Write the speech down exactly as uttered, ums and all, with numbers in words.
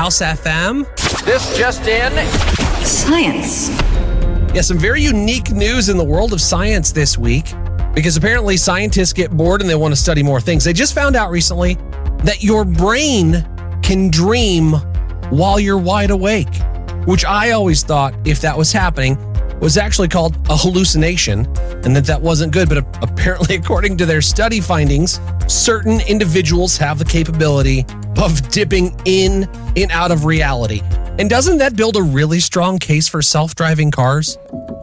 Mouse F M. This just in. Science. Yeah, some very unique news in the world of science this week, because apparently scientists get bored and they want to study more things. They just found out recently that your brain can dream while you're wide awake, which I always thought, if that was happening, was actually called a hallucination, and that that wasn't good. But apparently, according to their study findings, certain individuals have the capability of dipping in and out of reality. And doesn't that build a really strong case for self-driving cars?